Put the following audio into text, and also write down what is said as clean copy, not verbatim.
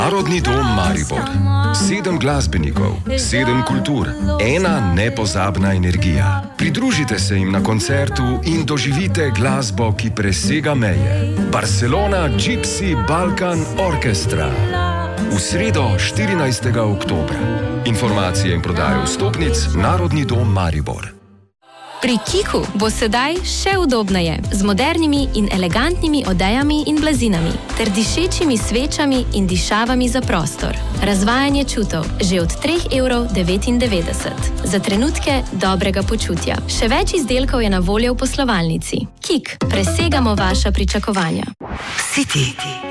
Narodni dom Maribor. 7 glasbenikov, 7 kultur, ena nepozabna energija. Pridružite se jim na koncertu in doživite glasbo, ki presega meje. Barcelona Gypsy Balkan Orchestra. V sredo 14. oktobra. Informacije in prodajo vstopnic Narodni dom Maribor. Pri Kiku bo sedaj še udobneje, z modernimi in elegantnimi odejami in blazinami, ter dišečimi svečami in dišavami za prostor. Razvajanje čutov že od 3,99 €. Za trenutke dobrega počutja. Še več izdelkov je na voljo v poslovalnici. Kik, presegamo vaša pričakovanja. City.